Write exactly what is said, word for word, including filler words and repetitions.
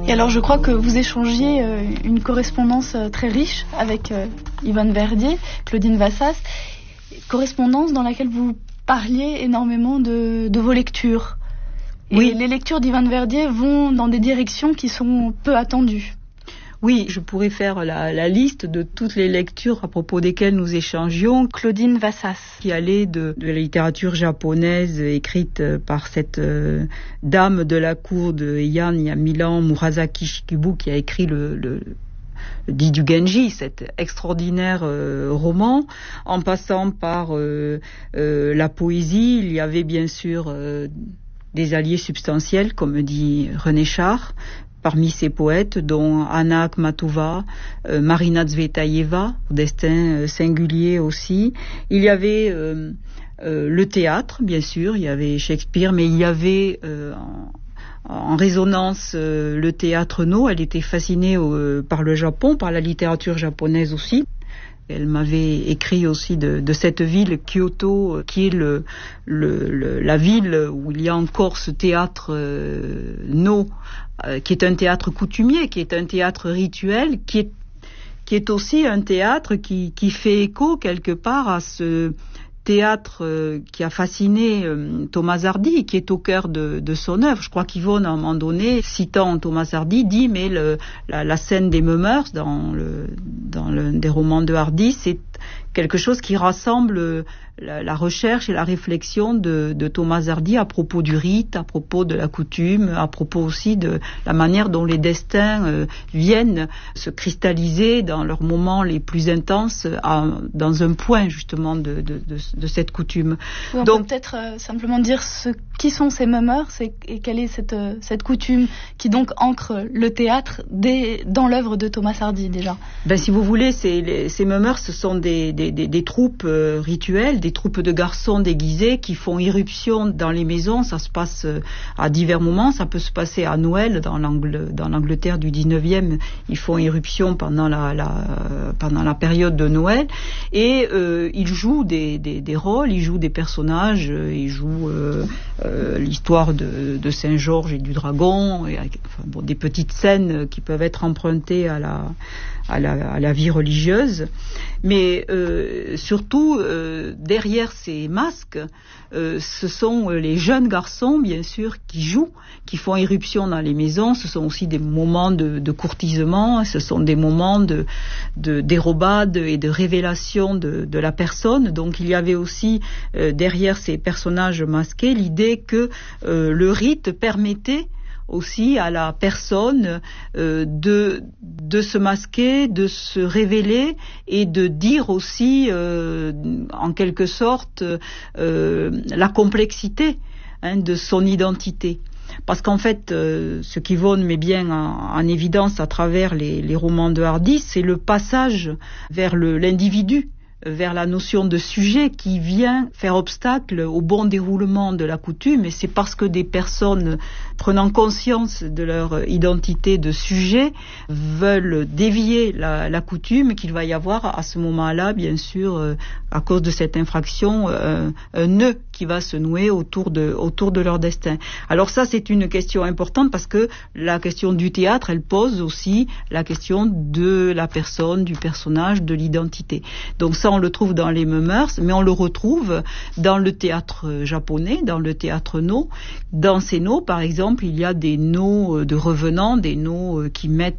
Et alors je crois que vous échangiez euh, une correspondance euh, très riche avec euh, Yvonne Verdier, Claudine Vassas, correspondance dans laquelle vous parliez énormément de, de vos lectures. Et oui. Les lectures d'Yvonne Verdier vont dans des directions qui sont peu attendues. Oui, je pourrais faire la, la liste de toutes les lectures à propos desquelles nous échangions. Claudine Vassas. Qui allait de, de la littérature japonaise écrite par cette euh, dame de la cour de Heian il y a mille ans, Murasaki Shikibu, qui a écrit le... le dit du Genji, cet extraordinaire euh, roman, en passant par euh, euh, la poésie. Il y avait bien sûr euh, des alliés substantiels, comme dit René Char, parmi ces poètes, dont Anna Akhmatova, euh, Marina Tsvetaeva, au destin euh, singulier aussi. Il y avait euh, euh, le théâtre, bien sûr, il y avait Shakespeare, mais il y avait euh, en, en résonance euh, le théâtre No. Elle était fascinée euh, par le Japon, par la littérature japonaise aussi. Elle m'avait écrit aussi de, de cette ville, Kyoto, qui est le, le, le, la ville où il y a encore ce théâtre euh, No, euh, qui est un théâtre coutumier, qui est un théâtre rituel, qui est, qui est aussi un théâtre qui, qui fait écho quelque part à ce théâtre euh, qui a fasciné euh, Thomas Hardy, qui est au cœur de, de son œuvre. Je crois qu'Yvonne, à un moment donné, citant Thomas Hardy, dit mais le, la, la scène des Mummers dans le dans le des romans de Hardy, c'est quelque chose qui rassemble la, la recherche et la réflexion de, de Thomas Hardy à propos du rite, à propos de la coutume, à propos aussi de la manière dont les destins euh, viennent se cristalliser dans leurs moments les plus intenses, à, dans un point justement de, de, de, de cette coutume. Oui, on Donc, peut peut-être euh, simplement dire ce, qui sont ces mummers et, et quelle est cette, euh, cette coutume qui donc ancre le théâtre des, dans l'œuvre de Thomas Hardy déjà. Ben, si vous voulez, ces, les, ces mummers, ce sont des, des, des, des troupes euh, rituelles, des troupes de garçons déguisés qui font irruption dans les maisons. Ça se passe euh, à divers moments. Ça peut se passer à Noël, dans, l'Angl- dans l'Angleterre du dix-neuvième. Ils font irruption pendant la, la, euh, pendant la période de Noël. Et euh, ils jouent des, des, des rôles, ils jouent des personnages, euh, ils jouent euh, euh, l'histoire de, de Saint-Georges et du dragon, et, enfin, bon, des petites scènes qui peuvent être empruntées à la, à la, à la vie religieuse. Mais euh, surtout, euh, derrière ces masques, euh, ce sont les jeunes garçons, bien sûr, qui jouent, qui font irruption dans les maisons. Ce sont aussi des moments de, de courtisement, ce sont des moments de, de dérobade et de révélation de, de la personne. Donc il y avait aussi, euh, derrière ces personnages masqués, l'idée que euh, le rite permettait aussi à la personne euh, de de se masquer, de se révéler et de dire aussi euh, en quelque sorte euh, la complexité hein, de son identité. Parce qu'en fait, euh, ce qu'Yvonne met bien en, en évidence à travers les, les romans de Hardy, c'est le passage vers le, l'individu, vers la notion de sujet qui vient faire obstacle au bon déroulement de la coutume. Et c'est parce que des personnes prenant conscience de leur identité de sujet veulent dévier la, la coutume qu'il va y avoir à ce moment-là, bien sûr, euh, à cause de cette infraction, euh, un nœud qui va se nouer autour de, autour de leur destin. Alors ça, c'est une question importante parce que la question du théâtre, elle pose aussi la question de la personne, du personnage, de l'identité. Donc ça, on le trouve dans les mummers, mais on le retrouve dans le théâtre japonais, dans le théâtre No. Dans ces No, par exemple, il y a des No de revenants, des No qui mettent